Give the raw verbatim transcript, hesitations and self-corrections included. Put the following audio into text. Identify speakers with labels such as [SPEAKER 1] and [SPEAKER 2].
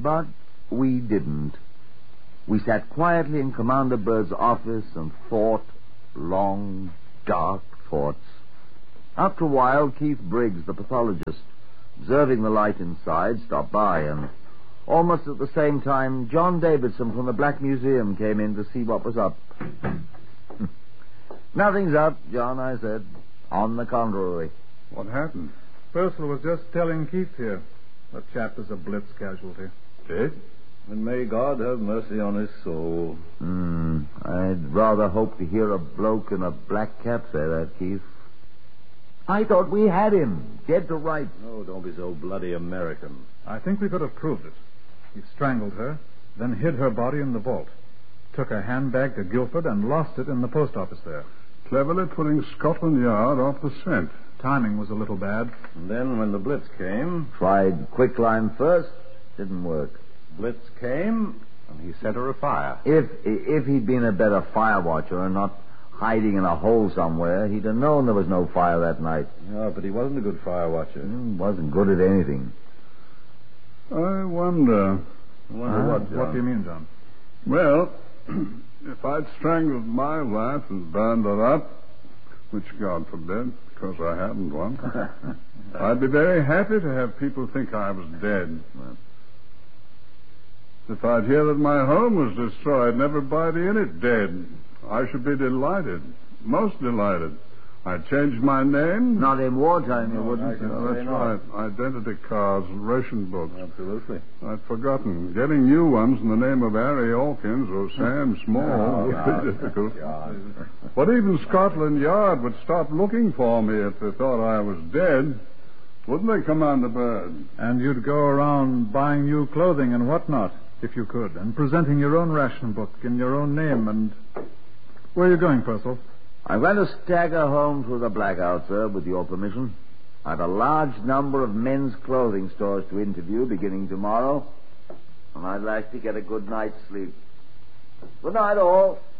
[SPEAKER 1] But we didn't. We sat quietly in Commander Byrd's office and thought long, dark thoughts. After a while, Keith Briggs, the pathologist, observing the light inside, stopped by, and almost at the same time, John Davidson from the Black Museum came in to see what was up. Nothing's up, John, I said. On the contrary.
[SPEAKER 2] What happened? Purcell was just telling Keith here. The chap is a blitz casualty.
[SPEAKER 3] Dead? And may God have mercy on his soul.
[SPEAKER 1] Hmm. I'd rather hope to hear a bloke in a black cap say that, Keith. I thought we had him, dead to rights.
[SPEAKER 3] Oh, don't be so bloody American.
[SPEAKER 2] I think we could have proved it. He strangled her, then hid her body in the vault. Took her handbag to Guilford and lost it in the post office there.
[SPEAKER 4] Cleverly putting Scotland Yard off the scent.
[SPEAKER 2] Timing was a little bad.
[SPEAKER 3] And then when the Blitz came...
[SPEAKER 1] Tried quicklime first, didn't work.
[SPEAKER 3] Blitz came, and he set her afire.
[SPEAKER 1] If if he'd been a better fire watcher and not hiding in a hole somewhere, he'd have known there was no fire that night.
[SPEAKER 3] Yeah, but he wasn't a good fire watcher.
[SPEAKER 1] He wasn't good at anything.
[SPEAKER 4] I wonder...
[SPEAKER 3] I wonder
[SPEAKER 2] Uh,
[SPEAKER 3] what, John?
[SPEAKER 2] what do you mean, John?
[SPEAKER 4] Well, if I'd strangled my wife and burned her up, which God forbid, because I hadn't one, I'd be very happy to have people think I was dead. If I'd hear that my home was destroyed and everybody in it dead, I should be delighted, most delighted. I'd change my name.
[SPEAKER 1] Not in wartime, you
[SPEAKER 3] No,
[SPEAKER 1] wouldn't.
[SPEAKER 3] I can
[SPEAKER 4] Oh,
[SPEAKER 3] say
[SPEAKER 4] that's
[SPEAKER 3] not.
[SPEAKER 4] right. Identity cards, ration books.
[SPEAKER 3] Absolutely.
[SPEAKER 4] I'd forgotten. Getting new ones in the name of Harry Hawkins or Sam Small
[SPEAKER 3] Oh,
[SPEAKER 4] would
[SPEAKER 3] God.
[SPEAKER 4] be difficult.
[SPEAKER 3] God.
[SPEAKER 4] But even Scotland Yard would stop looking for me if they thought I was dead. Wouldn't they, Commander Byrd?
[SPEAKER 2] And you'd go around buying new clothing and whatnot, if you could, and presenting your own ration book in your own name, and... Where are you going, Purcell?
[SPEAKER 1] I'm going to stagger home through the blackout, sir, with your permission. I've a large number of men's clothing stores to interview beginning tomorrow, and I'd like to get a good night's sleep. Good night, all.